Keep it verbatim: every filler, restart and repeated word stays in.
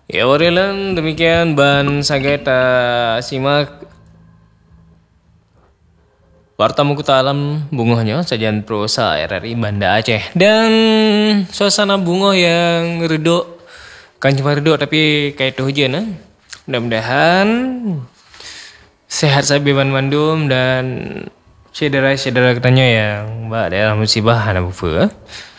Ya Warilan, demikian Ban Sageta simak Warta Mukuta Alam bungohnya sajian prosa R R I Banda Aceh. Dan suasana bungo yang redo, kan cuma redo tapi kayak itu hujan nah. Mudah-mudahan sehat sabi Ban Mandum dan saudara-saudara katanya yang mbak daerah musibah anak bufu.